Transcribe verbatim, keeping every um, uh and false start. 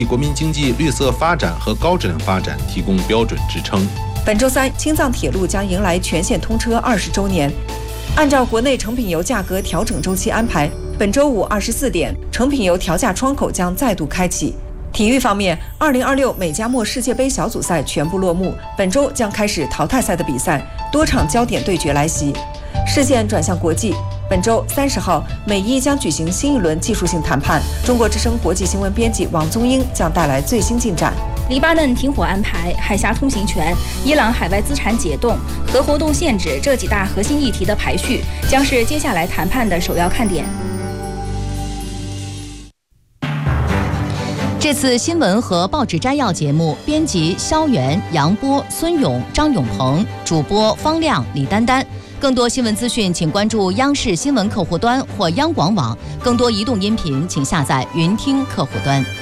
为国民经济绿色发展和高质量发展提供标准支撑。 本周三，青藏铁路将迎来全线通车二十周年。按照国内成品油价格调整周期安排，本周五二十四点，成品油调价窗口将再度开启。体育方面，二零二六美加墨世界杯小组赛全部落幕，本周将开始淘汰赛的比赛，多场焦点对决来袭。视线转向国际，本周三十号，美伊将举行新一轮技术性谈判。中国之声国际新闻编辑王宗英将带来最新进展。 黎巴嫩停火安排、海峡通行权、伊朗海外资产解冻、核活动限制这几大核心议题的排序，将是接下来谈判的首要看点。 这次新闻和报纸摘要节目，编辑肖元、杨波、孙勇、张永鹏，主播方亮、李丹丹。更多新闻资讯，请关注央视新闻客户端或央广网。更多移动音频，请下载云听客户端。